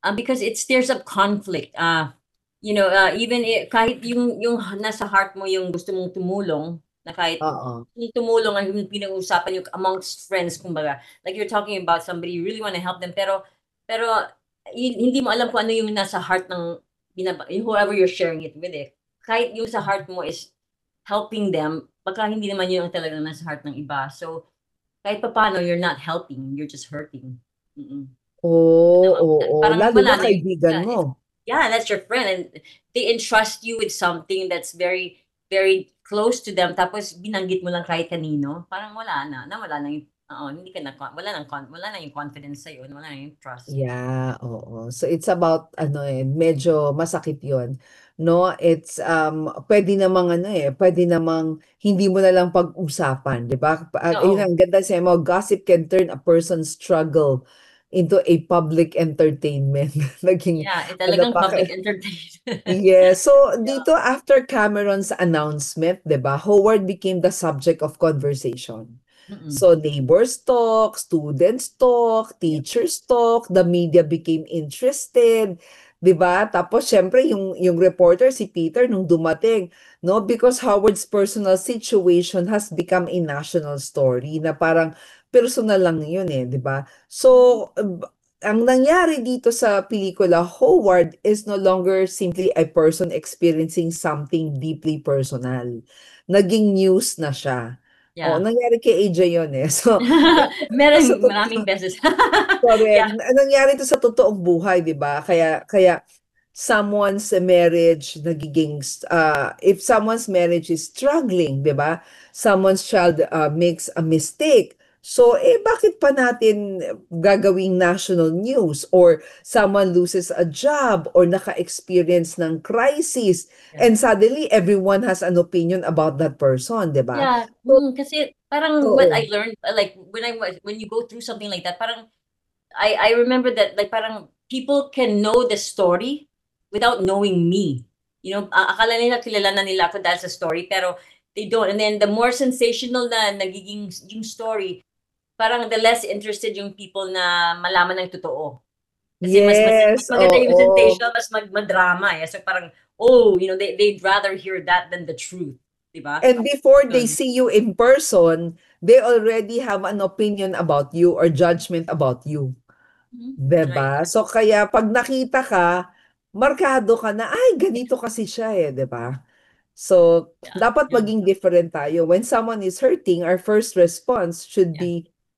Because it stirs up conflict. Even kahit yung nasa heart mo yung gusto mong tumulong, na kahit Oo. yung tumulong ang yung pinag-uusapan yung amongst friends, kumbaga. Like you're talking about somebody, you really want to help them, pero hindi mo alam kung ano yung nasa heart ng yung whoever you're sharing it with, eh. Kahit yung sa heart mo is helping them, baka hindi naman yun ang talagang nasa heart ng iba. So, kahit papaano, you're not helping, you're just hurting. Mm. Oo, oo. Parang Lalo na wala na yung, kaibigan mo. yeah, that's your friend, and they entrust you with something that's very, very close to them, tapos binanggit mo lang kahit kanino, parang wala na yung, hindi ka na, wala na yung confidence sa'yo, wala na yung trust. Yeah, oo. So it's about ano medyo masakit 'yon. No, it's pwede namang ano pwede namang hindi mo na lang pag-usapan, 'di ba? Yun Oo. ang ganda sa mo, gossip can turn a person's struggle into a public entertainment. Naging Yeah, ano talagang pa public entertainment. yes. So Yeah. dito after Cameron's announcement, 'di ba, Howard became the subject of conversation. Mm. So neighbors talk, students talk, Yep. teachers talk, the media became interested, 'di ba? Tapos syempre yung reporter si Peter nung dumating, no? Because Howard's personal situation has become a national story na parang personal lang 'yun 'di ba? So ang nangyari dito sa pelikula, Howard is no longer simply a person experiencing something deeply personal. Naging news na siya. Oo, Yeah. nangyari kay AJ yun eh. So, sa Meron totoo, maraming beses. correct. Yeah. Nangyari to sa totoong buhay, di ba? Kaya someone's marriage nagiging, if someone's marriage is struggling, di ba? Someone's child makes a mistake. So, bakit pa natin gagawing national news? Or someone loses a job or naka-experience ng crisis Yeah. and suddenly everyone has an opinion about that person, di ba? Yeah, So, kasi parang what I oo. learned, like when you go through something like that, parang I remember that, like, parang people can know the story without knowing me. Akala nila kilala na nila ako dahil sa story, pero they don't. And then the more sensational na nagiging yung story, parang the less interested yung people na malaman ng totoo. Kasi mas Yes, maganda yung oo. presentation, mas madrama, eh. So parang, oh, they'd rather hear that than the truth, 'di ba? And before they Yun. see you in person, they already have an opinion about you or judgment about you. That's right. 'Di ba? So kaya 'pag nakita ka, markado ka na, "Ay ganito kasi siya, 'di ba? So Yeah, dapat yeah, maging different tayo. When someone is hurting, our first response yeah.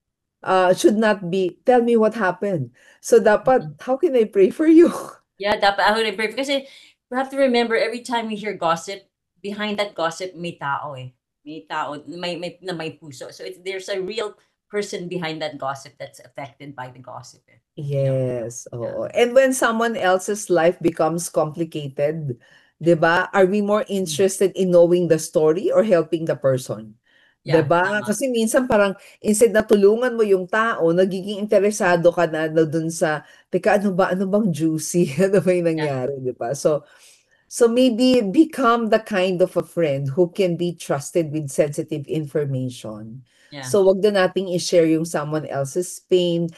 should not be, "Tell me what happened." So dapat, Mhm. "How can I pray for you?" Yeah, dapat ako rin brave kasi we have to remember every time we hear gossip, behind that gossip may tao, eh. May tao, may puso. So there's a real person behind that gossip that's affected by the gossip, eh. Yes, Yeah. oo. And when someone else's life becomes complicated, 'di ba? Are we more Mm. interested in knowing the story or helping the person? 'Di Yeah, ba? tama. Kasi minsan parang instead na tulungan mo yung tao, nagiging interesado ka na dun sa, teka, ano ba? Ano bang juicy? Ano ba yung Yeah, nangyari, 'di ba? So maybe become the kind of a friend who can be trusted with sensitive information. yeah. So wag na nating i-share yung someone else's pain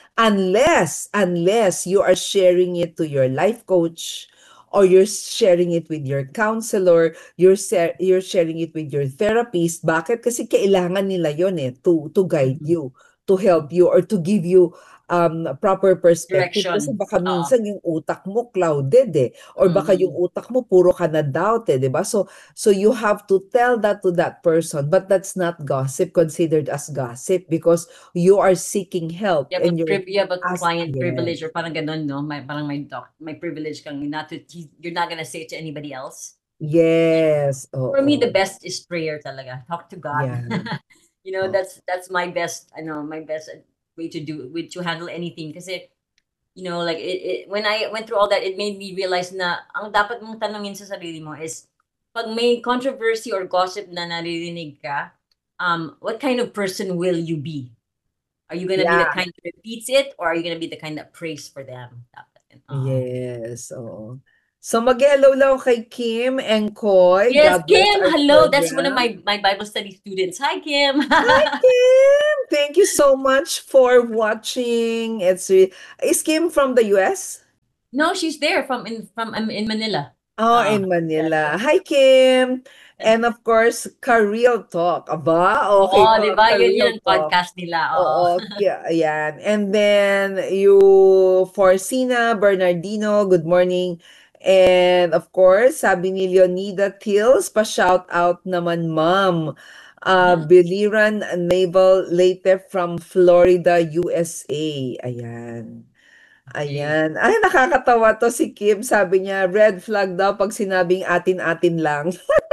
unless you are sharing it to your life coach or you're sharing it with your counselor, you're sharing it with your therapist. Bakit? Kasi kailangan nila yon to guide Mhm, you, to help mhm. you or to give you proper perspective kasi Direction. baka Oo. minsan yung utak mo clouded or baka yung Mm. utak mo puro ka na doubt 'di ba? So you have to tell that to that person, but that's not gossip considered as gossip because you are seeking help and you're You have a ask client yes. privilege or parang gano'n, 'no? Parang may privilege kang not to you're not gonna say it to anybody else. Yes, For me, the oo. best is prayer talaga. Talk to God. Yeah. Oh. That's my best, my best way to handle anything. Kasi, like when I went through all that, it made me realize na ang dapat mong tanungin sa sarili mo is, pag may controversy or gossip na naririnig ka, what kind of person will you be? Are you gonna be the Yeah. kind that repeats it, or are you gonna be the kind that prays for them? Dapat yun, oo. Yes, oo. So mag-hello lang kay Kim and Koy. Yes, God bless Kim, our hello. That's one of program. my Bible study students. Hi, Kim. Hi, Kim! Thank you so much for watching. Is Kim from the US? No, she's there from in Manila. Oh, in Yeah, Manila. so, Hi, Kim. And of course, Ka-Real Talk. Aba, okay oo, to, 'di ba? Yun Ka-Real ang Talk. podcast nila, oo. Oo, ayan. And then, you, Forcina Bernardino, good morning. And of course, sabi ni Leonida Tills, pa-shout out naman, ma'am. Mhm. Biliran Naval Later from Florida, USA. Ayan. Okay. Ayan. Ay, nakakatawa 'to si Kim, sabi niya, red flag daw 'pag sinabing atin-atin lang.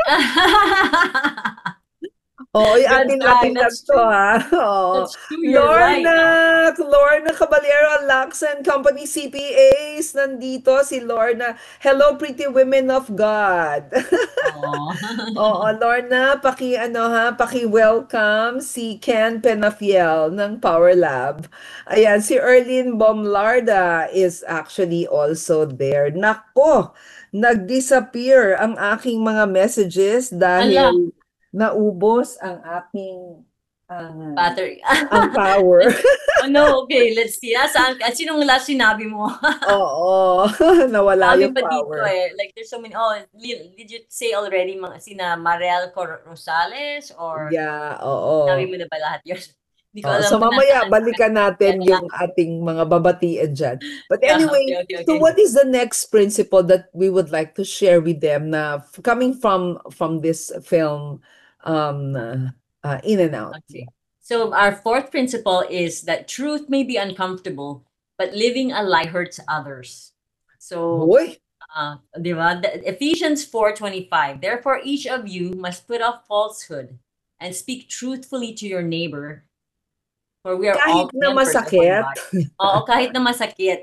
Oo, yung Red flag, atin-atin lang that's 'to, true. ha, oo. That's true, you're right. Lorna Caballero, Lacson Company CPAs, nandito si Lorna. Hello, pretty women of God. Oo. Oo, Lorna, paki-ano ha, paki-welcome si Ken Penafiel ng Power Lab. Ayan, si Erlyn Bomlarda is actually also there. Nako, nag-disappear ang aking mga messages Hala, dahil naubos ang aking ah, battery. ang power. Oh no, okay, let's see. Sinong last sinabi mo? Oo, nawala Dami yung pa dito power. eh. Like there's so many. Oh, did you say already mga sina Mariel Rosales or Yeah, sabi oo. mo na ba lahat yun? Hindi ko Oo, alam so kung mamaya nasaan. balikan natin Yeah, yung ating mga babatian dyan. But yeah, okay, anyway, okay, so okay. what is the next principle that we would like to share with them na coming from this film, um, In and Out? Okay. So our fourth principle is that truth may be uncomfortable, but living a lie hurts others. So, Hoy, di ba? Ephesians 4:25. Therefore, each of you must put off falsehood and speak truthfully to your neighbor, for we are kahit all na members of one masakit. body. Oo, kahit na masakit.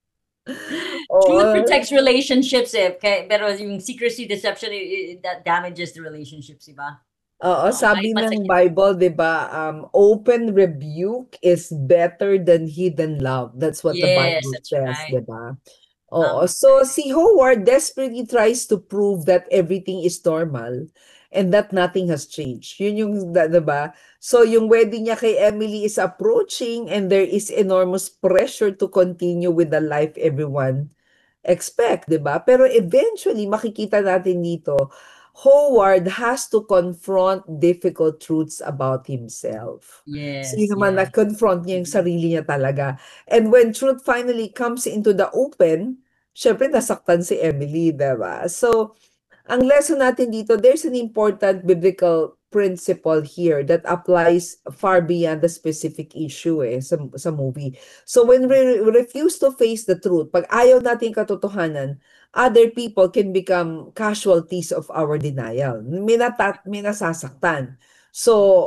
Truth Oo, protects relationships eh. Pero yung secrecy, deception, that damages the relationships, di ba? oo, Oo, kahit sabi ng masakit. Bible, 'di ba, open rebuke is better than hidden love. That's what the Yes, Bible that's says, right. 'di ba? Oo. Tama. So si Howard desperately tries to prove that everything is normal and that nothing has changed. Yun yung, 'di ba? So yung wedding niya kay Emily is approaching and there is enormous pressure to continue with the life everyone expect, 'di ba? Pero eventually makikita natin dito, Howard has to confront difficult truths about himself. Yes, Sino man yes. na-confront niya yung Mhm. sarili niya talaga. And when truth finally comes into the open, syempre nasaktan si Emily, 'di ba? So, ang lesson natin dito, there's an important biblical principle here that applies far beyond the specific issue sa movie. So when we refuse to face the truth, pag ayaw natin katotohanan, other people can become casualties of our denial. May nasasaktan. So,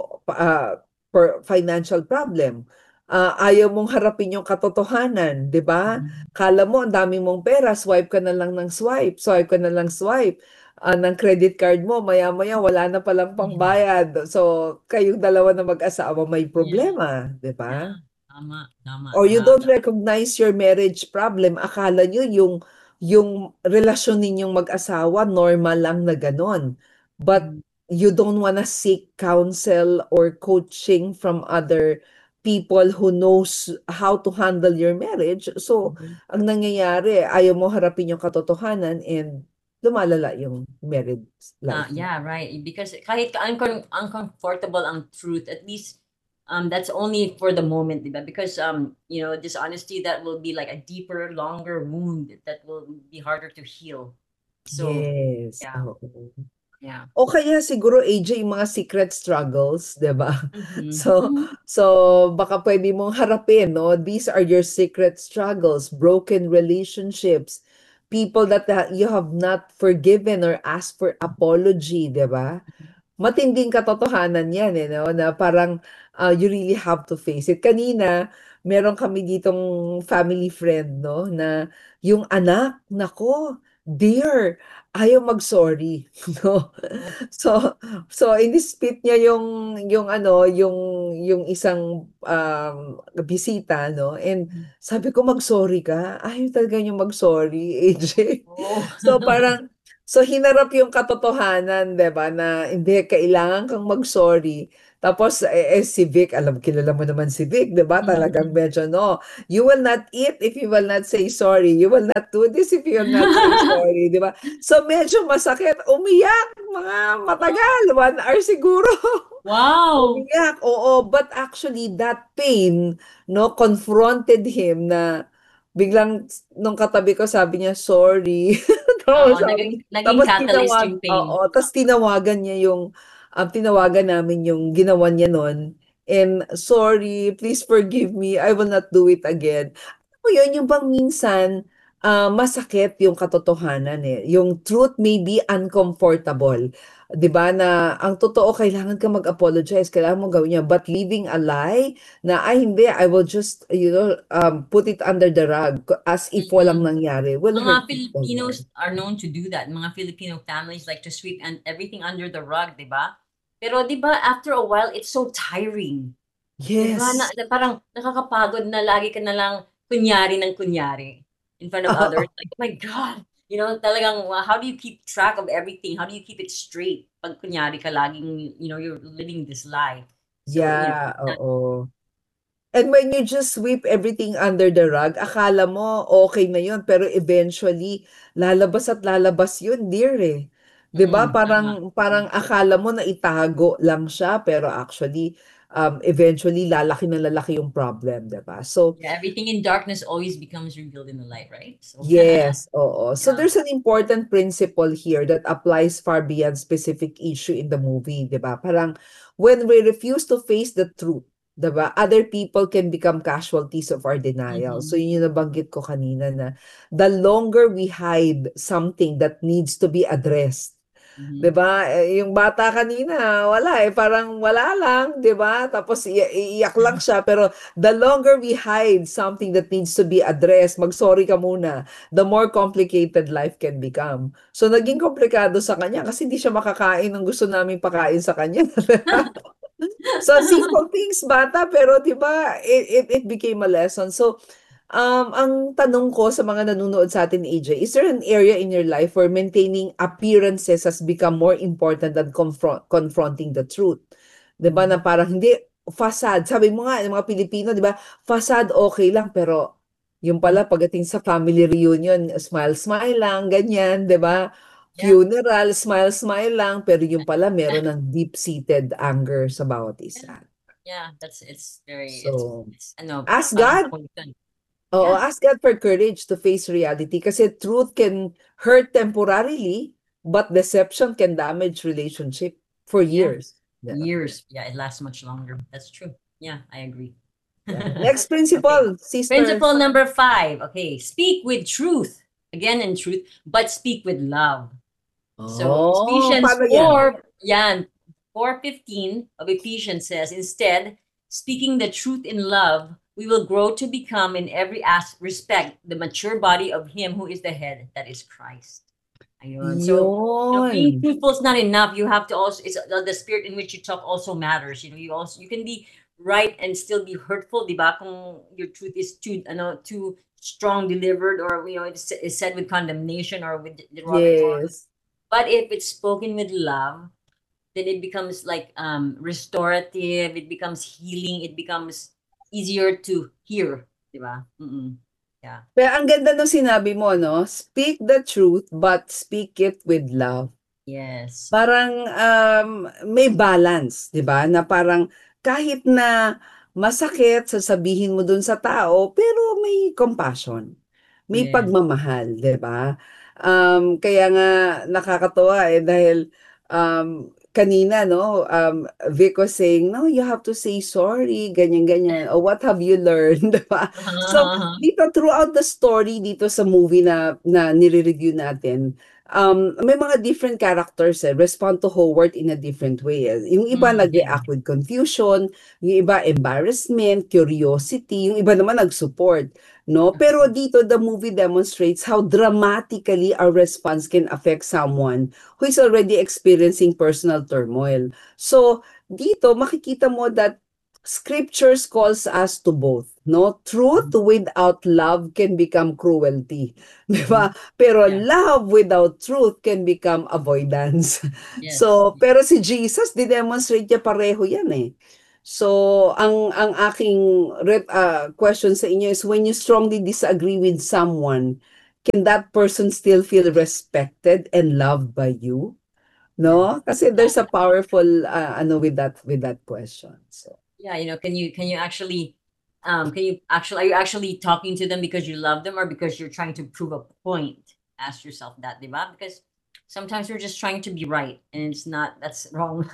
for financial problem, ayaw mong harapin yung katotohanan, 'di ba? Mhm. Kala mo ang dami mong pera, swipe ka na lang ng swipe ka na lang swipe ng credit card mo, maya-maya wala na palang Mhm. pambayad. So, kayong dalawa na mag-asawa may Yeah, problema, 'di ba? yeah. Tama, tama. Or you don't recognize your marriage problem, akala nyo yung relasyon ninyong mag-asawa normal lang na gano'n. But Mhm. you don't wanna seek counsel or coaching from other people who knows how to handle your marriage. So, Mhm. ang nangyayari, ayaw mo harapin yung katotohanan and lumalala yung marriage life niyo. Yeah, right. Because kahit uncomfortable ang truth, at least that's only for the moment, diba? Because dishonesty that will be like a deeper, longer wound that will be harder to heal. So, Yes, yeah, oo. yeah. O kaya siguro AJ yung mga secret struggles, 'di ba? Mhm. So Mhm. so baka puwede mong harapin 'no, these are your secret struggles, broken relationships, people that you have not forgiven or asked for apology, 'di ba? Matinding katotohanan 'yan, eh, 'no, na parang, you really have to face it. Kanina, meron kami ditong family friend 'no, na yung anak, naku, dear, ayaw mag-sorry 'no. Oh, So ini-spit niya yung ano, yung isang, bisita 'no, and mhm. sabi ko, "Mag-sorry ka?" Ayaw talaga niyang mag-sorry, AJ. Oh. So hinarap yung katotohanan, 'di ba, na hindi kailangan kang mag-sorry. Tapos, si Vic, kilala mo naman si Vic, di ba? Talagang medyo, no, you will not eat if you will not say sorry. You will not do this if you will not say sorry, di ba? So, medyo masakit. Umiyak, mga matagal, 1 hour siguro. Wow. Umiyak, oo. But actually, that pain, no, confronted him na biglang, nung katabi ko, sabi niya, sorry. Oo, Tapos, naging tapos catalyst yung pain. tinawagan niya yung, tinawagan namin yung ginawa niya nun. And, sorry, please forgive me. I will not do it again. Alam mo yun, yung bang minsan, masakit yung katotohanan eh. Yung truth may be uncomfortable. 'Di ba na ang totoo kailangan ka mag-apologize, kailangan mo gawin yan. But living a lie na, ay hindi, I will just, put it under the rug as if walang Mm. nangyari will Mga hurt people more. Filipinos are known to do that. Mga Filipino families like to sweep and everything under the rug, 'di ba? Pero 'di ba after a while it's so tiring. 'Di ba Yes. na parang nakakapagod na lagi ka na lang kunyari ng kunyari in front of others. Like, oh my God, talagang how do you keep track of everything? How do you keep it straight? Pag kunyari ka laging, you're living this lie. So, Yeah, oo. And when you just sweep everything under the rug, akala mo okay na yun, pero eventually lalabas at lalabas yun, dear eh. 'Di ba? tama. Parang akala mo na itago lang siya, pero actually eventually lalaki na lalaki yung problem, 'di ba? So, Yeah, everything in darkness always becomes revealed in the light, right? So, yes, oo. So yeah. there's an important principle here that applies far beyond specific issue in the movie, 'di ba? Parang when we refuse to face the truth, 'di ba? Other people can become casualties of our denial. So Mhm. yun yung nabanggit ko kanina na the longer we hide something that needs to be addressed, 'di Mhm. ba? Yung bata kanina, wala eh, parang wala lang, 'di ba? Tapos iiyak lang siya, pero the longer we hide something that needs to be addressed, mag-sorry ka muna, the more complicated life can become. So naging komplikado sa kanya kasi hindi siya makakain ng gusto naming pakain sa kanya. So simple things bata, pero 'di ba, it became a lesson. So ang tanong ko sa mga nanonood sa atin, AJ, is there an area in your life where maintaining appearances has become more important than confronting the truth? 'Di ba na parang hindi, facade, sabi mo nga, yung mga Pilipino, 'di ba, facade okay lang, pero yung pala pagdating sa family reunion, smile-smile lang, ganyan, 'di ba? Yeah. Funeral, smile-smile lang, pero yung pala meron ng deep-seated anger sa bawat Yeah. isa. Yeah, it's very, So, it's ano, ask parang God. point dun. Oo, Yeah. ask God for courage to face reality kasi truth can hurt temporarily, but deception can damage relationship for Yeah. years. Yeah. Years. Yeah, it lasts much longer. That's true. Yeah, I agree. Yeah. Next Okay. principle, sister. Principle number 5. Okay. Speak with truth. Again, in truth, but speak with love. So Oh, Ephesians paano yan? 4, yan, 4:15 of Ephesians says, instead, speaking the truth in love, we will grow to become in every respect the mature body of him who is the head, that is Christ. Ayun. So, being Yun. truthful is not enough. You have to also, it's the spirit in which you talk also matters. You can be right and still be hurtful, di ba? Kung your truth is too strong delivered, or it's said with condemnation or with derogatory. Yes. But if it's spoken with love, then it becomes like restorative, it becomes healing, it becomes easier to hear, di ba? Yeah. Pero ang ganda nung sinabi mo, no? Speak the truth, but speak it with love. Yes. Parang may balance, 'di ba? Na parang kahit na masakit sasabihin mo dun sa tao, pero may compassion, may Yes. pagmamahal, 'di ba? Kaya nga nakakatuwa eh dahil kanina, no, Vic was saying, no, you have to say sorry, ganyan ganyan. Or what have you learned, 'di ba? So dito throughout the story dito sa movie na nire-review natin, may mga different characters respond to Howard in a different way. Yung iba Yeah. nag-react with confusion, yung iba embarrassment, curiosity, yung iba naman nag-support, no? Pero dito the movie demonstrates how dramatically our response can affect someone who is already experiencing personal turmoil. So dito makikita mo that scriptures calls us to both no? Truth without love can become cruelty, di ba? Pero Yeah. love without truth can become avoidance. Yes. So, pero si Jesus, dinemonstrate niya pareho yan eh. So, ang aking question sa inyo is, when you strongly disagree with someone, can that person still feel respected and loved by you? Yeah. No? Kasi there's a powerful ano with that question. So, Yeah, can you actually are you actually talking to them because you love them or because you're trying to prove a point? Ask yourself that, diba? Because sometimes we're just trying to be right and it's not, that's wrong.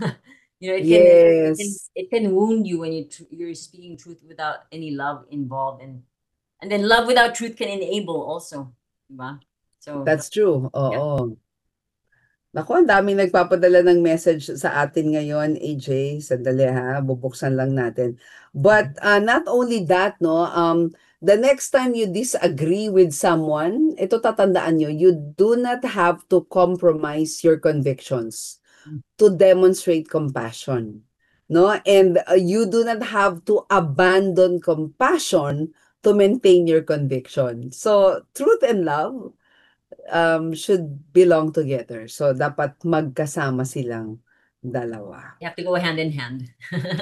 yes. It can wound you when you're speaking truth without any love involved, and then love without truth can enable also, diba? So, That's true. yeah. Oo. Naku, ang daming nagpapadala ng message sa atin ngayon, AJ. Sandali ha, bubuksan lang natin. But not only that, no, the next time you disagree with someone, ito tatandaan nyo, you do not have to compromise your convictions to demonstrate compassion. No? And you do not have to abandon compassion to maintain your conviction. So, truth and love should belong together. So, dapat magkasama silang dalawa. You have to go hand in hand.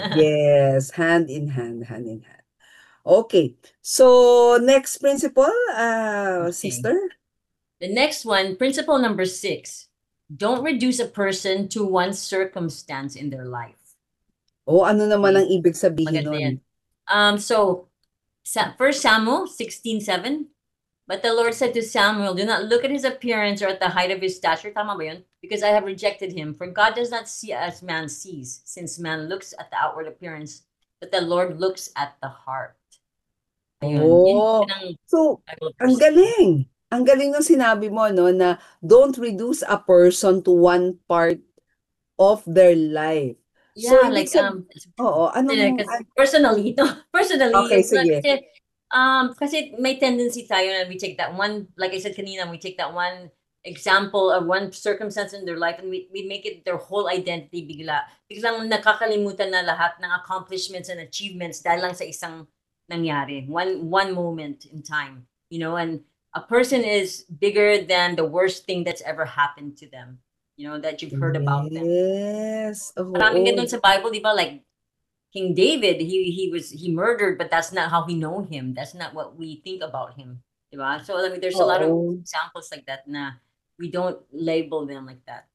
Yes, hand in hand, hand in hand. Okay. So, next principle, Okay. sister? The next one, principle number 6, don't reduce a person to one circumstance in their life. O, ano naman Okay? ang ibig sabihin Maganda nun? yan. So, 1 Samuel 16:7. But the Lord said to Samuel, do not look at his appearance or at the height of his stature, tama ba yun? Because I have rejected him. For God does not see as man sees, since man looks at the outward appearance, but the Lord looks at the heart. Ayun. Oh, Yun ang so Bible ang verse. galing. Ang galing ng sinabi mo, no, na don't reduce a person to one part of their life. So, Yeah, ibig like oo, anong, because personally, no, personally, okay, sige. kasi may tendency tayo na we take that one, like I said kanina, we take that one example of one circumstance in their life and we make it their whole identity bigla. Biglang nakakalimutan na lahat ng accomplishments and achievements dahil lang sa isang nangyari, one moment in time, and a person is bigger than the worst thing that's ever happened to them, that you've heard about them. Yes, Maraming oo. ganun sa Bible, di ba? Like King David, he murdered, but that's not how we know him. That's not what we think about him, di ba? So I mean, there's a lot of Oo. examples like that na we don't label them like that.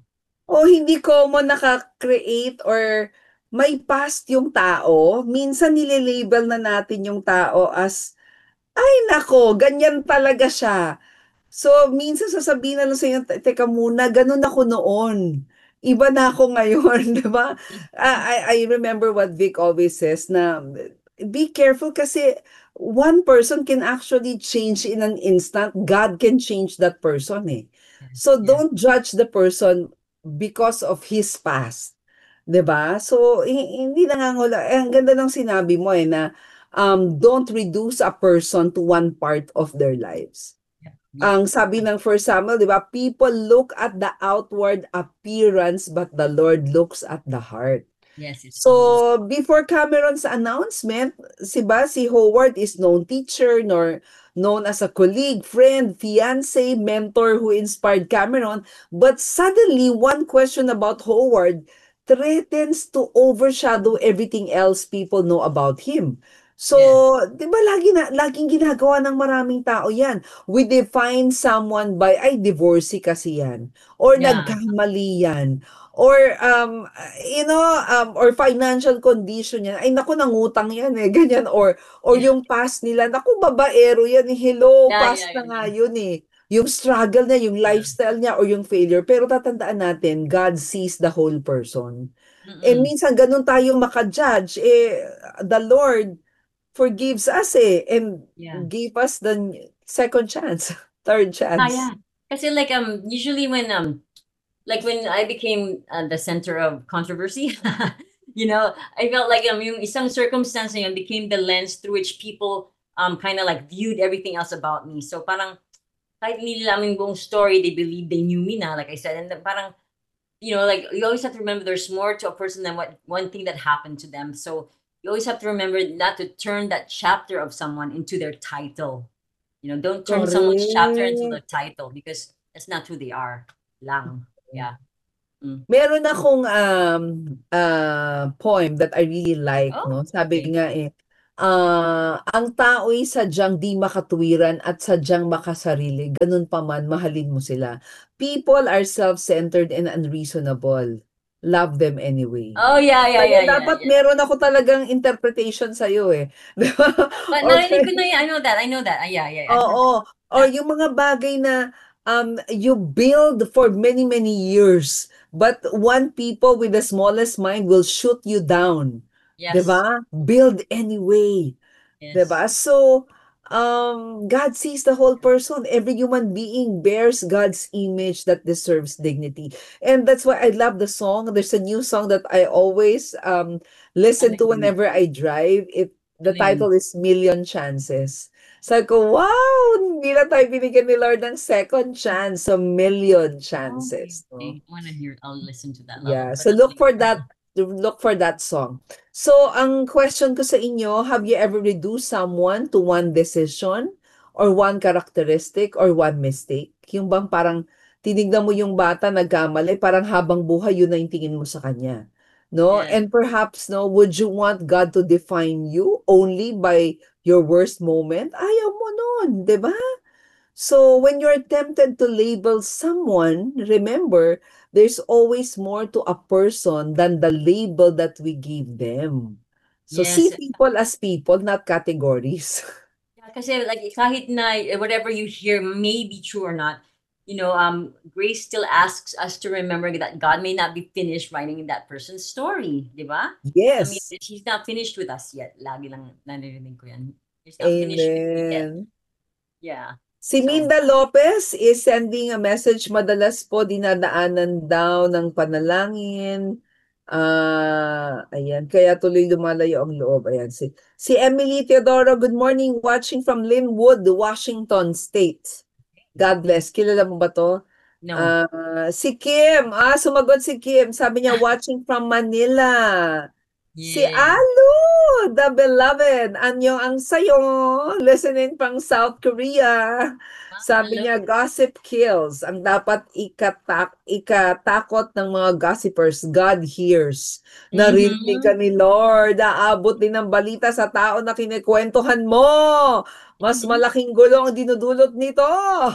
O hindi common naka-create or may past yung tao, minsan nile-label na natin yung tao as, "Ay naku, ganyan talaga siya." So, minsan sasabihin na lang sa'yo, Teka muna, ganun ako noon. Iba na ako ngayon." 'Di ba? I remember what Vic always says na, be careful kasi one person can actually change in an instant. God can change that person, eh. So, Yeah. don't judge the person because of his past. 'Di ba? So, hindi ang ganda ng sinabi mo, eh, na, don't reduce a person to one part of their lives. Yeah. Ang sabi ng First Samuel, 'di ba? People look at the outward appearance, but the Lord looks at the heart. Yes, it's true. So, before Cameron's announcement, si Howard is known teacher nor known as a colleague, friend, fiancé, mentor who inspired Cameron. But suddenly, one question about Howard threatens to overshadow everything else people know about him. So, Yes. 'di ba laging ginagawa ng maraming tao 'yan. We define someone by, ay, divorcee kasi 'yan, or Yeah. nagkamali 'yan, or or financial condition 'yan, ay naku nangutang 'yan, eh, ganyan, or Yeah. yung past nila, naku babaero 'yan, eh, hello, Yeah. past na nga 'yun, eh. Yung struggle niya, yung Yeah. lifestyle niya, or yung failure. Pero tatandaan natin, God sees the whole person. And Mm-mm. minsan gano'n tayong maka-judge, the Lord forgives us, eh, and Yeah. give us the second chance, third chance. Yeah. Kasi like usually when I became the center of controversy, I felt like yung isang circumstance na yun became the lens through which people kind of like viewed everything else about me. So parang kahit hindi nila alam yung buong story, they believe they knew me na, like I said, and then parang like you always have to remember there's more to a person than what one thing that happened to them. So you always have to remember not to turn that chapter of someone into their title. Don't turn someone's chapter into the Correct. title because that's not who they are. Lang. Yeah. Mm. Meron akong poem that I really like, Oh, no? Sabi okay. nga ang tao'y sadyang di makatuwiran at sadyang makasarili, ganun pa man mahalin mo sila. People are self-centered and unreasonable. Love them anyway. Oh, yeah, yeah, Kaya yeah, yeah, dapat yeah. meron ako talagang interpretation sa'yo eh. Di ba? But Or narinig ko na yan. I know that. I know that. Ah, yeah, yeah, I've heard Oo, or that. yung mga bagay na you build for many, many years, but one people with the smallest mind will shoot you down. 'Di Yes. ba? Build anyway. 'Di Yes. ba? So, God sees the whole person. Every human being bears God's image that deserves dignity. And that's why I love the song. There's a new song that I always Ano listen to yun? whenever I drive. The Ano yun? title is Million Chances. Sabi ko, wow! Hindi na tayo binigyan ni Lord ng second chance. So, million Okay, chances. No? okay. I wanna hear. I'll listen to that Yeah. or So, that later. look for that song. So, ang question ko sa inyo, have you ever reduced someone to one decision or one characteristic or one mistake? Yung bang parang tinignan mo yung bata nagkamali, parang habang buhay yun na yung tingin mo sa kanya. No? Yes. And perhaps, no, would you want God to define you only by your worst moment? Ayaw mo nun, 'di ba? So when you're tempted to label someone, remember, there's always more to a person than the label that we give them. So see Yes. people as people, not categories. Yeah, kasi like kahit na whatever you hear may be true or not, Grace still asks us to remember that God may not be finished writing that person's story, di ba? I mean, Yes. she's not finished with us yet. Lagi lang naririnig ko yan. He's not finished with you yet. Amen. Yeah. Si So, Minda Lopez is sending a message, madalas po dinadaanan daw ng panalangin. Ayan, kaya tuloy lumalayo ang loob. Ayan, si Emily Teodoro, good morning, watching from Linwood, Washington State. God bless. Kilala mo ba to? no. Si Kim, sumagot si Kim. Sabi niya, watching from Manila. Si Yeah. Alu, the beloved, anyong ang sayo, listening from South Korea. Ah, Sabi hello. niya, gossip kills. Ang dapat ikatakot ng mga gossipers, God hears. Narinig ka Mm-hmm. ni Lord, aabot din ng balita sa tao na kinikwentuhan mo. Mas Mm-hmm. malaking gulo ang dinudulot nito.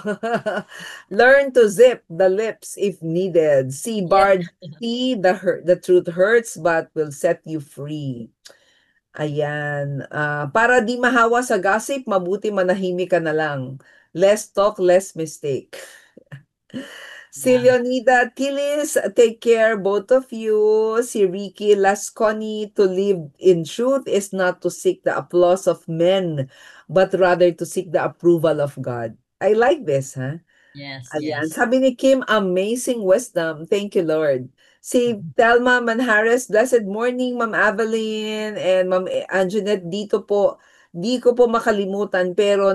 Learn to zip the lips if needed. See Yeah. Bard, see the truth hurts but will set you free. Ayan. Para di mahawa sa gossip, mabuti manahimik ka na lang. Less talk, less mistake. Si Yeah. Leonida Tilis, take care both of you. Si Ricky Lasconi, to live in truth is not to seek the applause of men, but rather to seek the approval of God. I like this, ha? Yes, Ayan. yes. Sabi ni Kim, amazing wisdom. Thank you, Lord. Si Telma Manhares, blessed morning, Ma'am Evelyn and Ma'am Anjanette, dito po, di ko po makalimutan, pero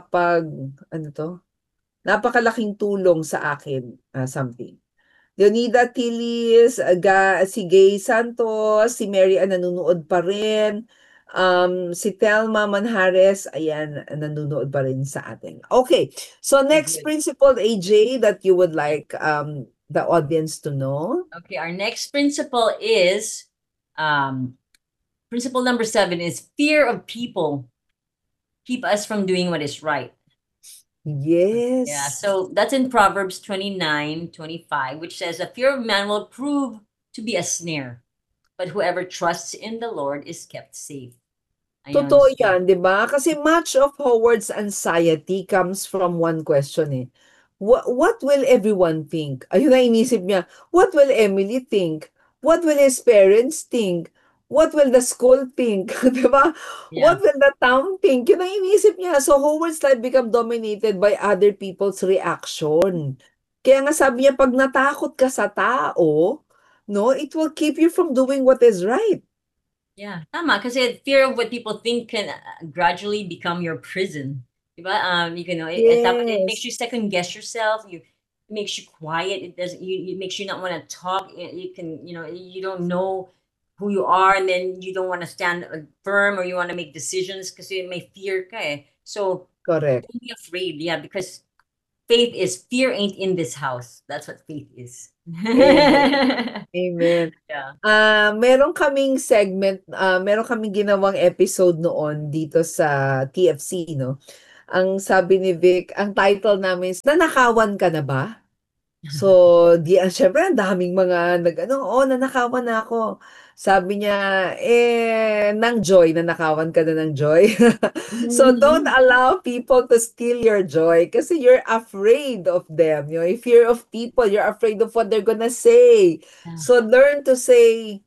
ano to? Napakalaking tulong sa akin, something. Leonida Tilis, si Gay Santos, si Mary Ann nanonood pa rin. Si Telma Manhares, ayan, nanonood pa rin sa atin. Okay, so Okay, next good. principle, AJ, that you would Yeah. like the audience to know. Okay, our next principle is principle number 7 is fear of people keep us from doing what is right. Yeah, Yes. so that's in Proverbs 29:25, which says, the fear of man will prove to be a snare, but whoever trusts in the Lord is kept safe. Ayun, Totoo so, yan, 'di ba? Kasi much of Howard's anxiety comes from one question eh. What will everyone think? Ayun na inisip niya, what will Emily think? What will his parents think? What will the school think? 'Di ba? yeah, What will the town think? Yun ang inisip niya. So Howard's life become dominated by other people's reaction. Kaya nga sabi niya, pag natakot ka sa tao, no, it will keep you from doing what is right. yeah, tama. Kasi fear of what people think can gradually become your prison. Diba? It makes Yes. you second guess yourself. It makes you quiet. It makes you not want to talk. You can, you don't know. who you are, and then you don't want to stand firm, or you want to make decisions kasi may fear ka eh. So Correct. don't be afraid, yeah, because faith is fear ain't in this house. That's what faith is. Amen. Amen. Yeah. Meron kaming segment, meron kaming ginawang episode noon dito sa TFC, no? Ang sabi ni Vic, ang title namin is, Nanakawan ka na ba? So, syempre, ang daming mga nag-ano, oh, nanakawan na ako. Sabi niya, ng joy, nanakawan ka na ng joy. So, don't allow people to steal your joy kasi you're afraid of them. You know, if fear of people, you're afraid of what they're gonna say. Yeah. So, learn to say,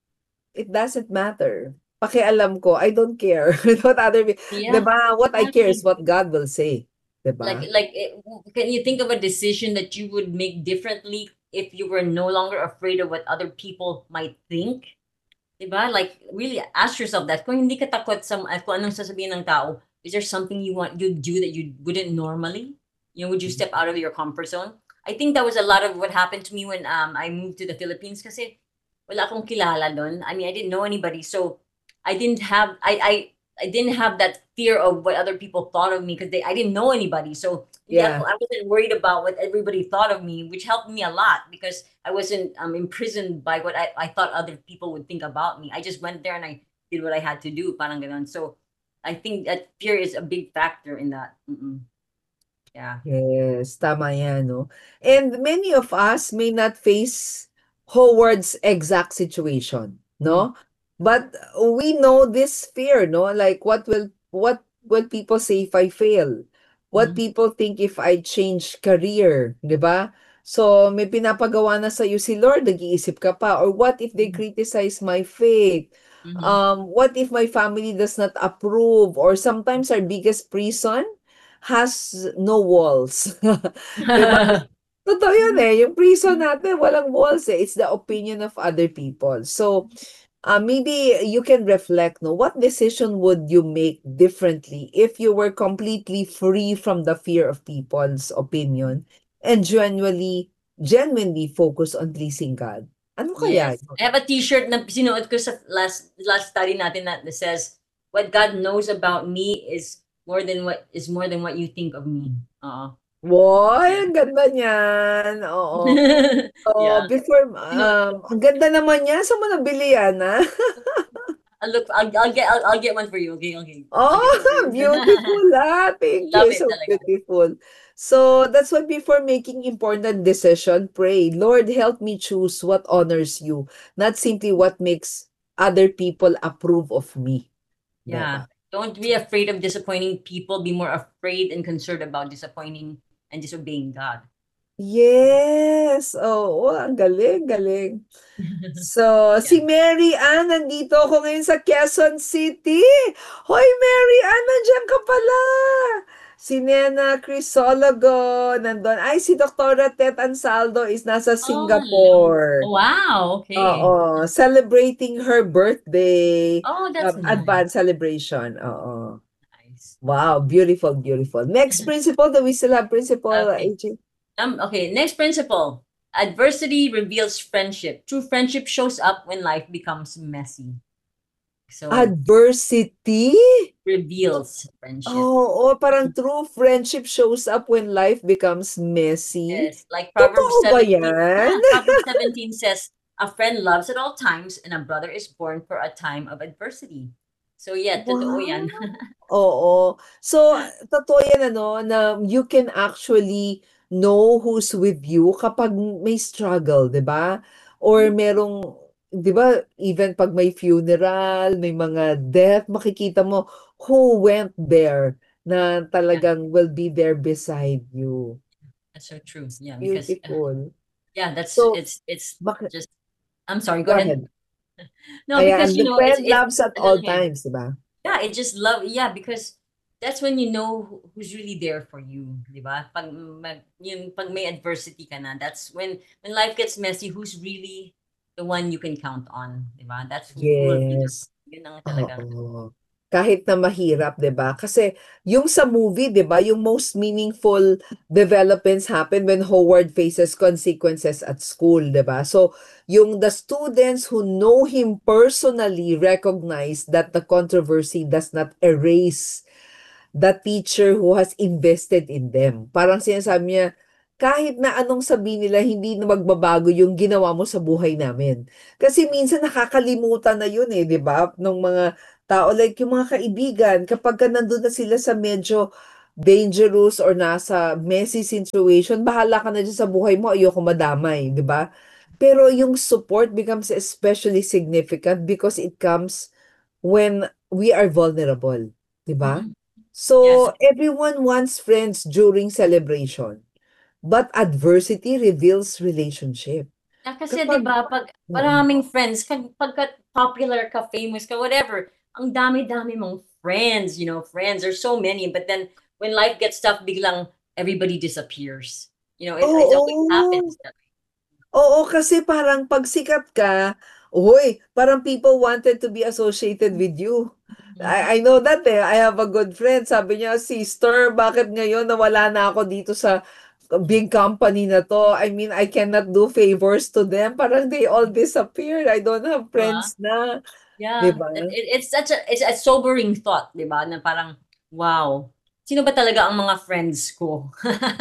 it doesn't matter. Pakialam ko, I don't care what other people, Yeah, diba? What I care is exactly. what God will say. Like Diba? can you think of a decision that you would make differently if you were no longer afraid of what other people might think? Diba? Like, really ask yourself that. Kung hindi ka takot sa kung anong sasabihin ng tao, is there something you do that you wouldn't normally? You know, would you step out of your comfort zone? I think that was a lot of what happened to me when I moved to the Philippines kasi wala akong kilala doon. I mean, I didn't know anybody. So I didn't have I didn't have that fear of what other people thought of me because I didn't know anybody. So Yeah. I wasn't worried about what everybody thought of me, which helped me a lot because I wasn't imprisoned by what I thought other people would think about me. I just went there and I did what I had to do, parang ganon. So I think that fear is a big factor in that. Mm-mm. Yeah. Yes, tama yan, no? And many of us may not face Howard's exact situation, Mm-hmm. no? But we know this fear, no? Like what will people say if I fail? What Mm-hmm. people think if I change career, 'di ba? So may pinapagawa na sa si Lord, nag-iisip ka pa, or what if they criticize my faith? Mm-hmm. What if my family does not approve? Or sometimes our biggest prison has no walls. 'Di ba? Totoo yun eh, yung prison natin walang walls eh, it's the opinion of other people. So, maybe you can reflect, no, what decision would you make differently if you were completely free from the fear of people's opinion and genuinely focus on pleasing God? Ano kaya Yes. yun? I have a t-shirt na sinuot ko sa last study natin that says, what God knows about me is more than what you think of me. Woy, Yeah. ang ganda niyan, oo. So, Yeah. before, Sinuot ko. ang ganda naman niya, saan mo nabili yan, ah? I'll get one for you. Okay, okay. I'll get Oh, one for you. beautiful, ah. Thank Love you. it So talaga. beautiful. So that's why before making important decision, pray, Lord, help me choose what honors you, not simply what makes other people approve of me. Yeah. Diba? Don't be afraid of disappointing people. Be more afraid and concerned about disappointing and disobeying God. Yes. Oo, ang galing, galing. So, Yeah. si Mary Ann, nandito ako ngayon sa Quezon City. Hoy, Mary Ann, nandiyan ka pala. Si Nena Crisologo, nandun. Ay, si Dr. Tet Ansaldo is nasa Oh, hello. Singapore. Wow. Okay. Oo, celebrating her birthday, Oh, that's advance nice. celebration. Oo. Nice. Wow, beautiful, beautiful. Next principle, do we still have principle, Okay. AJ? Okay, next principle. Adversity reveals friendship. True friendship shows up when life becomes messy. So, Adversity? reveals friendship. Oo, parang true friendship shows up when life becomes messy. Yes, like Proverbs Totoo ba 17. yan? Yeah, Proverbs 17 says, a friend loves at all times and a brother is born for a time of adversity. So, yeah, totoo Wow! yan. Oo. So, totoo yan ano, na you can actually know who's with you kapag may struggle, 'di ba? Or merong 'di ba, even 'pag may funeral, may mga death, makikita mo who went there na Yeah, talagang will be there beside you. that's so true. It's Yeah, because beautiful. yeah, So, it's bak just I'm sorry, go go ahead. ahead. No, because Ayan, you the know, friend it's loves at ano all lang eh. times, 'di ba? Yeah, it just love, yeah, because that's when you know who's really there for you, di ba? Pag may adversity ka na, that's when life gets messy, who's really the one you can count on, di ba? That's who will be there. Yes. Yun ang talagang Oo. kahit na mahirap, 'di ba? Kasi yung sa movie, 'di ba, yung most meaningful developments happen when Howard faces consequences at school, 'di ba? So, yung the students who know him personally recognize that the controversy does not erase the teacher who has invested in them. Parang sinasabi niya, kahit na anong sabihin nila, hindi na magbabago yung ginawa mo sa buhay namin. Kasi minsan nakakalimutan na yun eh, di ba? Nung mga tao, like yung mga kaibigan, kapag ka nandun na sila sa medyo dangerous or nasa messy situation, bahala ka na dyan sa buhay mo, ayoko madamay, di ba? Pero yung support becomes especially significant because it comes when we are vulnerable, di ba? Mm-mm. Yes. So, everyone wants friends during celebration, but adversity reveals relationship. Kasi 'di Kapag ba pag oo. maraming friends pagka popular ka, famous ka, whatever, ang dami-dami mong friends, friends, there's so many, but then when life gets tough, biglang everybody disappears. It always Oo. happens that way. Oo, kasi parang 'pag sikat ka, uy, parang people wanted to be associated with you. I Mhm. know that, eh. I have a good friend, sabi niya, "Sister, bakit ngayon nawala na ako dito sa big company na 'to? I mean, I cannot do favors to them. Parang they all disappeared. I don't have 'Di ba? friends na." 'Di Yeah, ba? it's a sobering thought, 'di ba? Na parang, wow, sino ba talaga ang mga friends ko?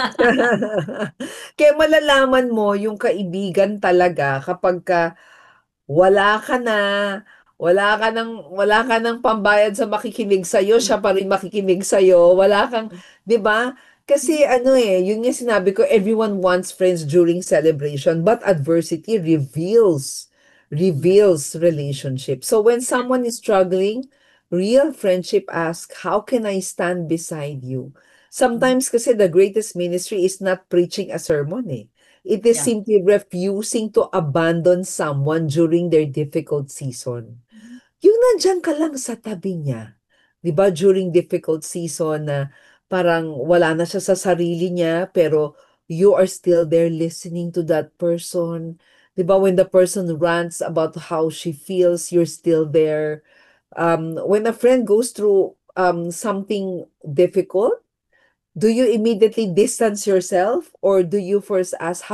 Kaya malalaman mo yung kaibigan talaga kapagka wala ka na, wala ka ng pambayad sa makikinig sa'yo, siya pa rin makikinig sa'yo, wala kang 'di ba? Kasi ano, eh, yun nga sinabi ko, everyone wants friends during celebration, but adversity reveals relationship. So when someone is struggling, real friendship asks, "How can I stand beside you?" Sometimes kasi the greatest ministry is not preaching a sermon, eh. It is Yeah. simply refusing to abandon someone during their difficult season. Yung nandiyan ka lang sa tabi niya, 'di ba, during difficult season na parang wala na siya sa sarili niya, pero you are still there listening to that person. 'Di ba, when the person rants about how she feels, you're still there. When a friend goes through something difficult, do you immediately distance yourself, or do you first ask,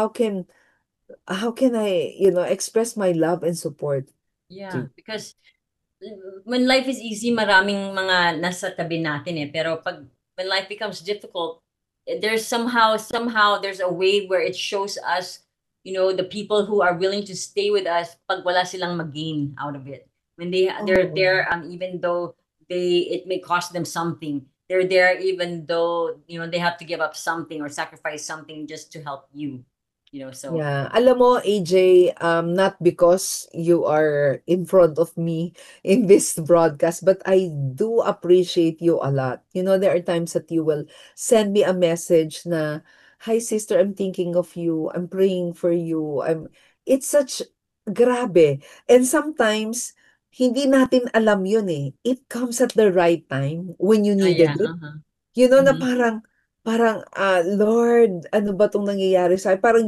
how can I, express my love and support Yeah, to because when life is easy, maraming mga nasa tabi natin eh. Pero when life becomes difficult, there's somehow there's a way where it shows us, the people who are willing to stay with us pag wala silang mag-gain out of it. When they're Oo. there, even though it may cost them something. They're there even though, they have to give up something or sacrifice something just to help you. So Yeah. Alam mo, AJ, not because you are in front of me in this broadcast, but I do appreciate you a lot. There are times that you will send me a message na, "Hi sister, I'm thinking of you. I'm praying for you." It's such grabe. And sometimes hindi natin alam yun eh. It comes at the right time when you yeah, needed it. uh-huh. Na Mhm. parang, "Lord, ano ba 'tong nangyayari sa'kin?" Parang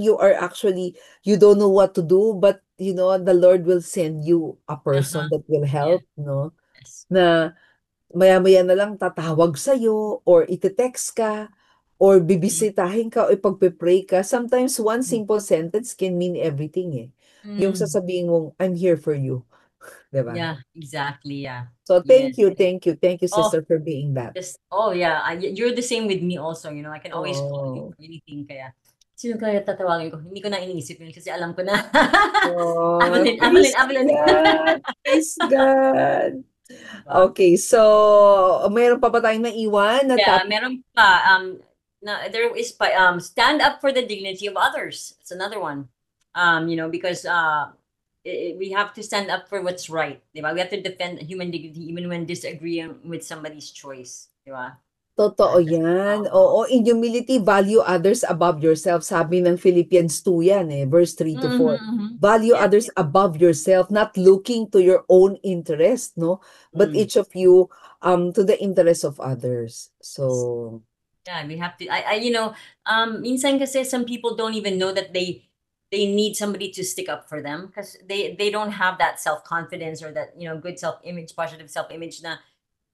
you don't know what to do, but, the Lord will send you a Uh-huh. person that will Yeah. help, 'no? Yes. Na maya-maya na lang tatawag sa'yo or ite-text ka or Mm. bibisitahin ka o ipagpe-pray ka. Sometimes one simple sentence can mean everything, eh. Yung Mm. sasabihin mong, "I'm here for you." 'Di ba? Yeah, exactly. Yeah. So, thank Yes. you, thank you, thank you, Oh, sister, for being that. oh yeah. You're the same with me also. I can always call you Oh. for anything. Kaya, sino kaya tatawagin ko? Hindi ko na iniisip yun kasi alam ko na. Oh, Evelyn, Evelyn, praise Evelyn. God! Praise God! Diba? Okay, so mayroon pa ba tayong naiwan na Yeah, topic? meron pa. There is pa, stand up for the dignity of others. It's another one. Because we have to stand up for what's right. Diba? We have to defend human dignity even when disagreeing with somebody's choice. Diba? Totoo That's yan. powerful. Oo, in humility, value others above yourself. Sabi ng Philippians 2 yan eh, verse 3 to Mhm, 4. mhm. Value Yes. others above yourself, not looking to your own interest, no? But Mm. each of you to the interest of others. Yes. So, Yeah, we have to. Minsan kasi some people don't even know that they need somebody to stick up for them because they don't have that self confidence or that good self image, positive self image na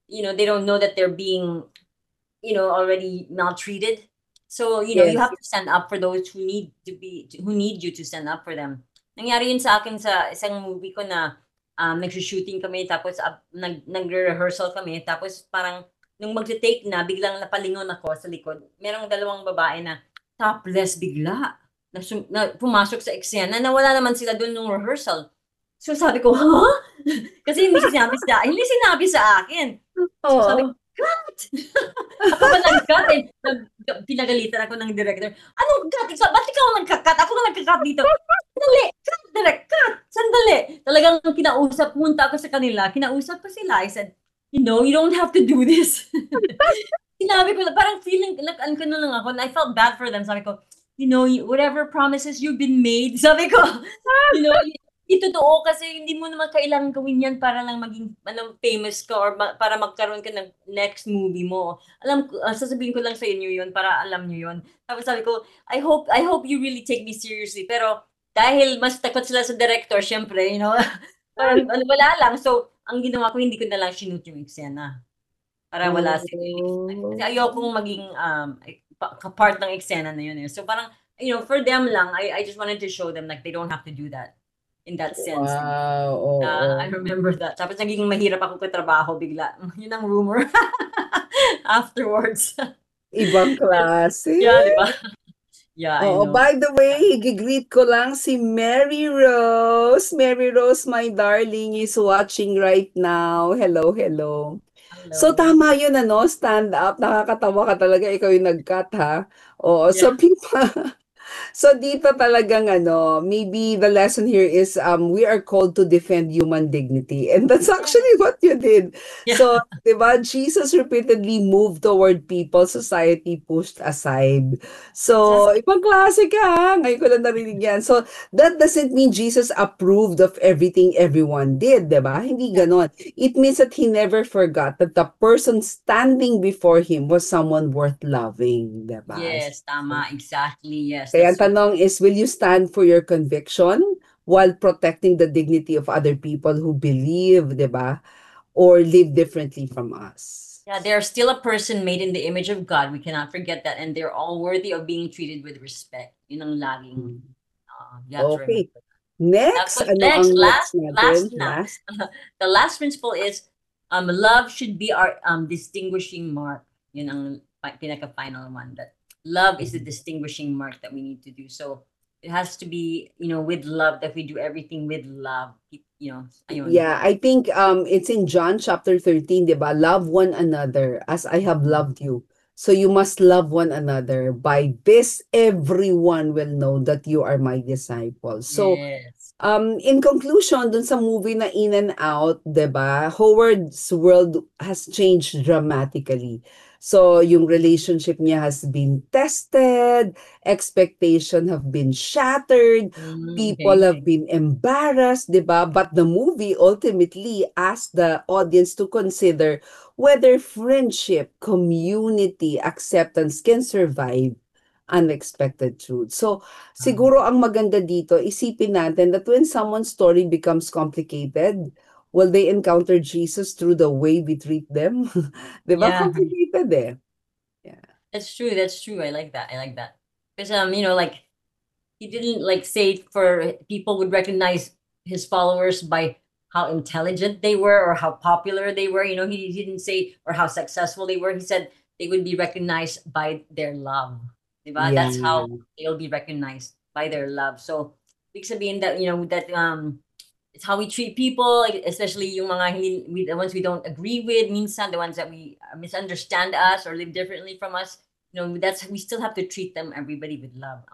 they don't know that they're being, already maltreated. So, you Yes. have to stand up for those who need you to stand up for them. Nangyari yun sa akin sa isang movie ko na nagsushooting kami tapos nagre-rehearsal kami tapos parang nung magte-take na biglang napalingon ako sa likod. Merong dalawang babae na topless bigla na pumasok sa eksena na wala naman sila doon nung rehearsal. So sabi ko, "Ha?" Kasi hindi sinabi sa akin. So sabi ko, Oo. "Cut!" Ako pa nag-cut eh. Pinagalitan ako ng director. Anong cut? Ba't ikaw nagka-cut? Ako na nagka-cut dito. Sandali! Cut! Direct! Cut! Sandali! Talagang punta ako sa kanila. Kinausap ko sila. I said, you don't have to do this. Sinabi ko, parang feeling, nag-ano ko na lang ako. And I felt bad for them. Sabi ko, whatever promises you've been made. Sabi ko, you know, totoo kasi hindi mo naman kailangan gawin yan para lang maging famous ka or para magkaroon ka ng next movie mo. Alam ko, sasabihin ko lang sa inyo yun para alam nyo yun. Tapos sabi ko, I hope you really take me seriously. Pero dahil mas takot sila sa director, syempre, parang wala lang. So, ang ginawa ko, hindi ko na lang shoot yung eksena. Para wala silang kasi Oh. ayokong maging part ng eksena na yun eh. So parang, for them lang, I just wanted to show them like they don't have to do that in that sense. Wow, I oo. remember that. Tapos naging mahirap ako katrabaho bigla. Yun ang rumor afterwards. Ibang klase. Yeah, di ba? Yeah, I Oo, know. by the way, gigreet ko lang si Mary Rose. Mary Rose, my darling, is watching right now. Hello, hello. So, Hello. tama yun, stand up. Nakakatawa ka talaga, ikaw yung nag-cut, ha? Oo, Yeah. so people, so dito talagang maybe the lesson here is we are called to defend human dignity. And that's actually what you did. Yeah. So, 'di ba, Jesus repeatedly moved toward people society pushed aside. So, Just, ibang klase ka, ha? Ngayon ko lang narinig yan. So, that doesn't mean Jesus approved of everything everyone did, 'di ba? Hindi yeah. ganon. It means that he never forgot that the person standing before him was someone worth loving, 'di ba? Yes, tama. Exactly. Yes, Kaya ang that's so. tanong is, will you stand for your conviction while protecting the dignity of other people who believe, 'di ba? Or live differently from us? Yeah, they're still a person made in the image of God. We cannot forget that. And they're all worthy of being treated with respect. Yun ang laging, Hmm. you have to Okay. remember. Next, Tapos ano ang next, next last natin? na. Last? The last principle is, love should be our distinguishing mark. Yun ang pinaka-final one. That love is the distinguishing mark that we need to do. So, it has to be, with love, that we do everything with love. Ayun. Yeah, I think it's in John chapter 13, 'di ba? Love one another as I have loved you. So you must love one another. By this everyone will know that you are my disciples. So Yes. in conclusion, dun sa movie na In and Out, 'di ba? Howard's world has changed dramatically. So yung relationship niya has been tested, expectation have been shattered, people Okay. have been embarrassed, 'di ba? But the movie ultimately asked the audience to consider whether friendship, community, acceptance can survive unexpected truth. So, Um, siguro ang maganda dito, isipin natin that when someone's story becomes complicated, will they encounter Jesus through the way we treat them? 'Di ba? yeah. Complicated eh. Yeah. That's true. That's true. I like that. I like that. Because like he didn't like say for people would recognize his followers by how intelligent they were or how popular they were. He didn't say or how successful they were. He said they would be recognized by their love. Diba? Yeah. That's how they'll be recognized by their love. So, ibig sabihin that, that it's how we treat people, like, especially yung mga the ones we don't agree with, minsan the ones that we misunderstand us or live differently from us. That's we still have to treat them everybody with love.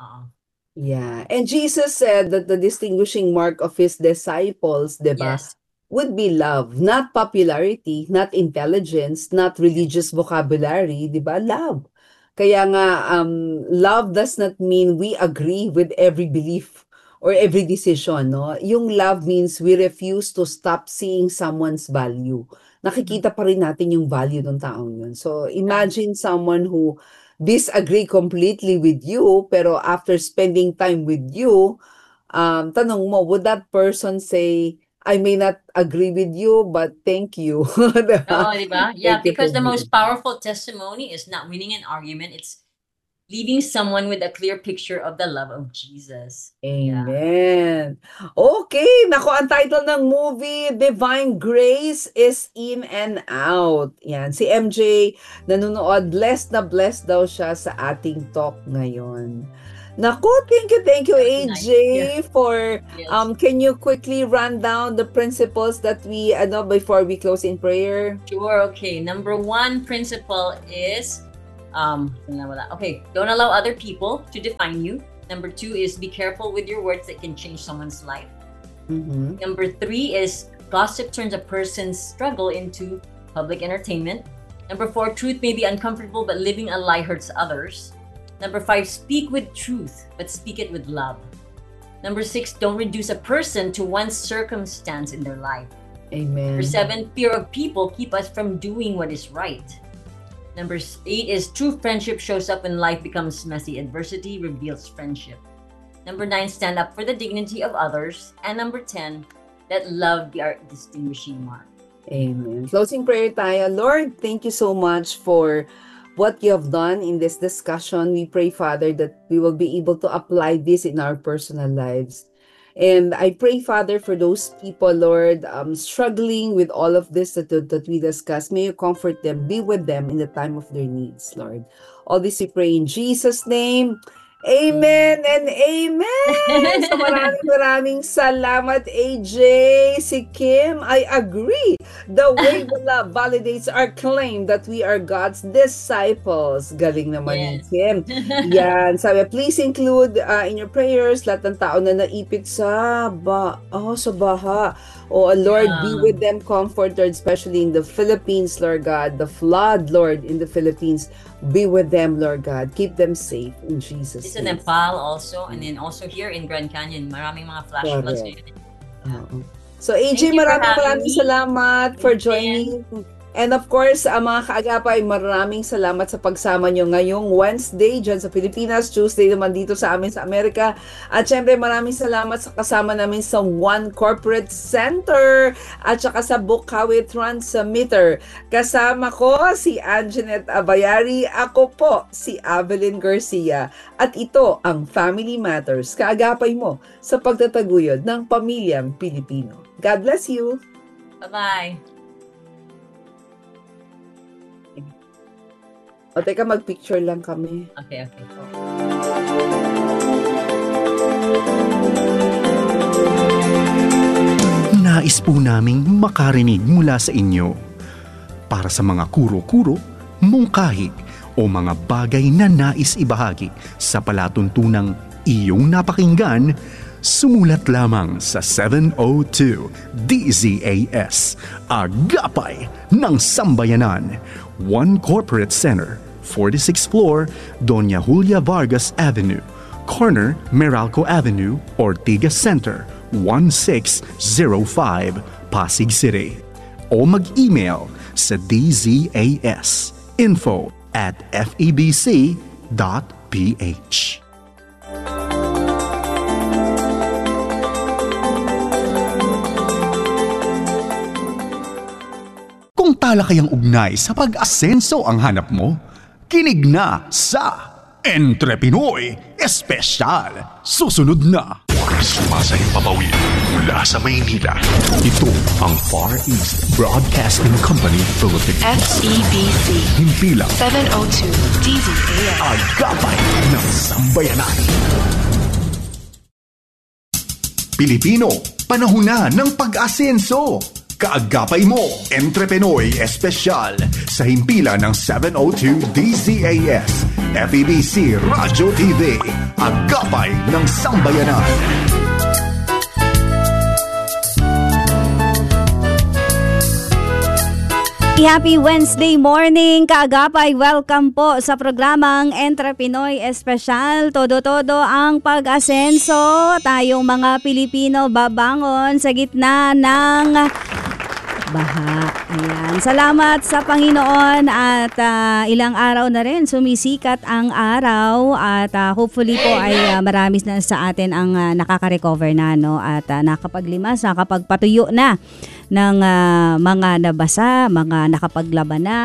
Yeah. And Jesus said that the distinguishing mark of his disciples, 'di ba, Yes. would be love, not popularity, not intelligence, not religious vocabulary, 'di ba? Love. Kaya nga love does not mean we agree with every belief or every decision, no? Yung love means we refuse to stop seeing someone's value. Mhm. Nakikita pa rin natin yung value ng taong yun. So Yeah. imagine someone who disagree completely with you, pero after spending time with you, tanong mo, would that person say, I may not agree with you, but thank you. Oo, di ba? Yeah, Thank you for because the being. most powerful testimony is not winning an argument, it's leaving someone with a clear picture of the love of Jesus. Yeah. Amen. Okay, naku, ang title ng movie, Divine Grace is In and Out. Yan, si MJ nanonood, blessed na blessed daw siya sa ating talk ngayon. Naku, thank you, That was AJ, nice. Yeah. for, Yes. can you quickly run down the principles that we, before we close in prayer? Sure, okay. Number one principle is, okay, don't allow other people to define you. Number two is be careful with your words that can change someone's life. Mhm. Number three is gossip turns a person's struggle into public entertainment. Number four, truth may be uncomfortable, but living a lie hurts others. Number five, speak with truth, but speak it with love. Number six, don't reduce a person to one circumstance in their life. Amen. Number seven, fear of people keep us from doing what is right. Number eight is true friendship shows up when life becomes messy. Adversity reveals friendship. Number nine, stand up for the dignity of others. And number 10, let love be our distinguishing mark. Amen. Closing prayer tayo. Lord, thank you so much for what you have done in this discussion. We pray, Father, that we will be able to apply this in our personal lives. And I pray, Father, for those people, Lord, struggling with all of this that we discussed. May you comfort them, be with them in the time of their needs, Lord. All this we pray in Jesus' name. Amen and amen! So maraming salamat, AJ. Si Kim, I agree. The way the love validates our claim that we are God's disciples. Galing naman ni Yes. Kim. Yan, sabi, please include in your prayers lahat ng tao na naipit sa baha. Oh, Lord, be Yeah. with them, comfort, Lord, especially in the Philippines, Lord God. The flood, Lord, in the Philippines. Be with them, Lord God. Keep them safe in Jesus' It's in name. Nepal also, and then also here in Grand Canyon. Maraming mga flash floods Correct. ngayon. Oo. So AJ, Thank you for maraming having me. salamat for Thank you, joining. And of course, mga kaagapay, maraming salamat sa pagsama nyo ngayong Wednesday dyan sa Pilipinas, Tuesday naman dito sa amin sa Amerika. At syempre, maraming salamat sa kasama namin sa One Corporate Center at saka sa Bukawi Transmitter. Kasama ko si Anjanette Abayari, ako po si Avelyn Garcia. At ito ang Family Matters, kaagapay mo sa pagtataguyod ng pamilyang Pilipino. God bless you! Bye-bye. O teka, mag-picture lang kami. Okay. Nais po naming makarinig mula sa inyo. Para sa mga kuro-kuro, mungkahi o mga bagay na nais ibahagi sa palatuntunang iyong napakinggan, sumulat lamang sa 702 DZAS, Agapay ng Sambayanan, One Corporate Center, 46th floor, Doña Julia Vargas Avenue, corner Meralco Avenue, Ortigas Center, 1605, Pasig City. O mag-email sa dzas info@febc.ph. Kung talakayang ugnay sa pag-asenso ang hanap mo, kinig na sa Entre Pinoy Espesyal. Susunod na. Sumasayang papawid mula sa Maynila. Ito ang Far East Broadcasting Company Philippines. FEBC Himpilang 702 DZAS. Agapay ng Sambayanan. Pilipino, panahon na ng pag-asenso. Kaagapay mo, Entrepenoy Espesyal sa himpila ng 702 DZAS, FEBC Radyo TV, Agapay ng Sambayanan. Happy Wednesday morning, kaagapay. Welcome po sa programang Entrepinoy Espesyal. Todo-todo ang pag-asenso. Tayong mga Pilipino babangon sa gitna ng baha. Ayan. Salamat sa Panginoon at ilang araw na rin sumisikat ang araw at hopefully po ay marami na sa atin ang nakaka-recover na, no? At nakapaglimas, nakapagpatuyo na ng mga nabasa, mga nakapaglaban na.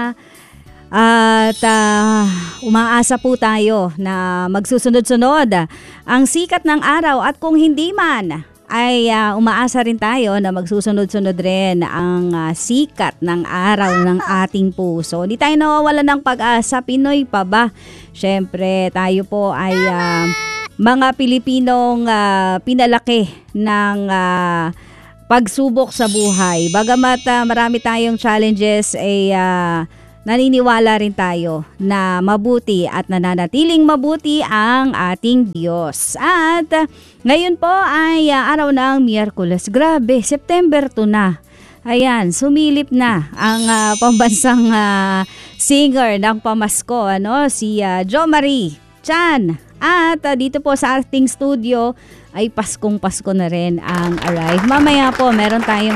At umaasa po tayo na magsusunod-sunod ang sikat ng araw at kung hindi man ay umaasa rin tayo na magsusunod-sunod rin ang sikat ng araw ng ating puso. Hindi tayo nawawala ng pag-asa. Pinoy pa ba? Siyempre, tayo po ay mga Pilipinong pinalaki ng pagsubok sa buhay. Bagamat marami tayong challenges, ay naniniwala rin tayo na mabuti at nananatiling mabuti ang ating Diyos. At ngayon po ay araw ng Miyerkules. Grabe, September 2 na. Ayan, sumilip na ang pambansang singer ng pamasko, si Jo Marie Chan. At dito po sa ating studio ay Paskong-Pasko na rin ang arrive. Mamaya po meron tayong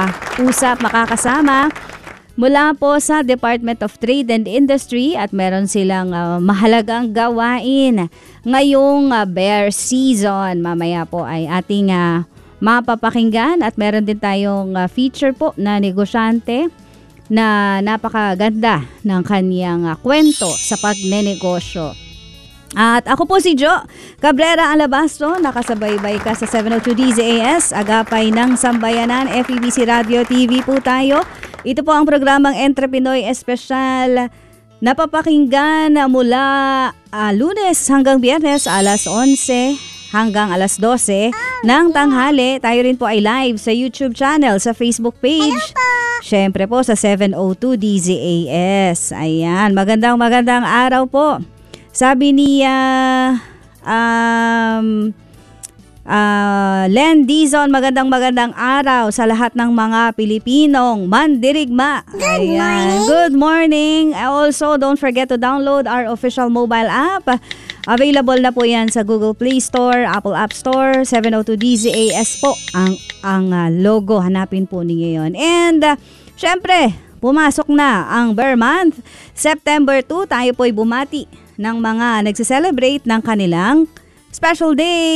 makakasama mula po sa Department of Trade and Industry at meron silang mahalagang gawain ngayong bear season. Mamaya po ay ating mapapakinggan at meron din tayong feature po na negosyante na napakaganda ng kanyang kwento sa pagnenegosyo. At ako po si Jo Cabrera Alabastro, nakasabay-bay ka sa 702 DZAS, agapay ng Sambayanan, FEBC Radio TV po tayo. Ito po ang programang Entrepinoy Espesyal, napapakinggan mula Lunes hanggang Biyernes alas 11 hanggang alas 12 ng tanghali. Tayo rin po ay live sa YouTube channel, sa Facebook page. Siyempre po sa 702 DZAS. Ayan, magandang araw po. Sabi ni Len Dizon, magandang araw sa lahat ng mga Pilipinong mandirigma. Good morning. Also, don't forget to download our official mobile app. Available na po yan sa Google Play Store, Apple App Store, 702 DZAS po ang logo. Hanapin po ninyo yun. And syempre, pumasok na ang Bear Month. September 2, tayo po'y bumati ng mga nagse-celebrate ng kanilang special day.